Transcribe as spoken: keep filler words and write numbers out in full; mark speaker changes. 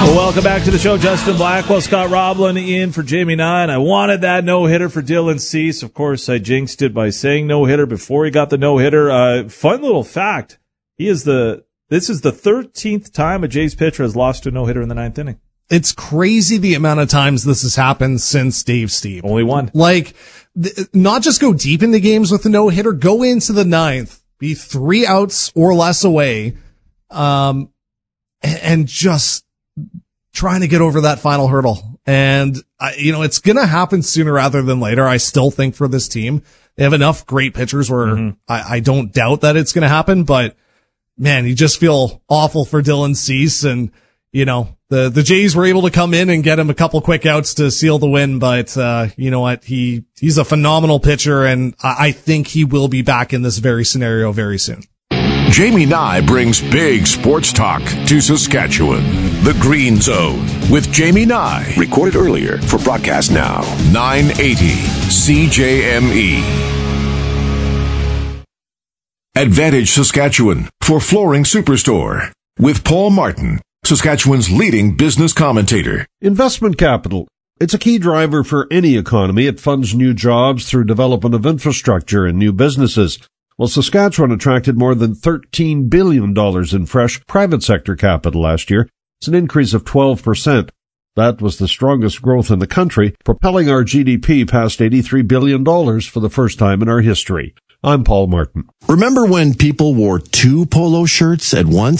Speaker 1: Well, welcome back to the show. Justin Blackwell, Scott Roblin in for Jamie Nye. I wanted that no-hitter for Dylan Cease. Of course, I jinxed it by saying no-hitter before he got the no-hitter. Uh, fun little fact. He is the, this is the thirteenth time a Jays pitcher has lost to a no-hitter in the ninth inning.
Speaker 2: It's crazy the amount of times this has happened since Dave Steve.
Speaker 1: Only one.
Speaker 2: Like, th- not just go deep into games with a no-hitter, go into the ninth, be three outs or less away, um, and, and just trying to get over that final hurdle. And, I, you know, it's going to happen sooner rather than later. I still think for this team, they have enough great pitchers where mm-hmm. I, I don't doubt that it's going to happen, but man, you just feel awful for Dylan Cease. And, you know, the, the Jays were able to come in and get him a couple quick outs to seal the win. But, uh, you know what? He, he's a phenomenal pitcher, and I, I think he will be back in this very scenario very soon.
Speaker 3: Jamie Nye brings big sports talk to Saskatchewan. The Green Zone with Jamie Nye. Recorded earlier for broadcast now. nine eighty C J M E. Advantage Saskatchewan for Flooring Superstore with Paul Martin, Saskatchewan's leading business commentator.
Speaker 4: Investment capital. It's a key driver for any economy. It funds new jobs through development of infrastructure and new businesses. Well, Saskatchewan attracted more than thirteen billion dollars in fresh private sector capital last year. It's an increase of twelve percent. That was the strongest growth in the country, propelling our G D P past eighty-three billion dollars for the first time in our history. I'm Paul Martin.
Speaker 5: Remember when people wore two polo shirts at once?